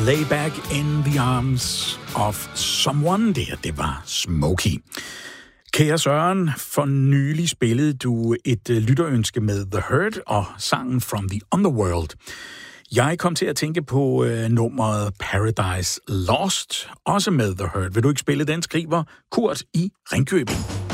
Lay back in the arms of someone. Det var Smokey. Kære Søren, for nylig spillede du et lytterønske med The Hurt og sangen From the Underworld. Jeg kom til at tænke på nummeret Paradise Lost, også med The Hurt. Vil du ikke spille den, skriver Kurt i Ringkøbing?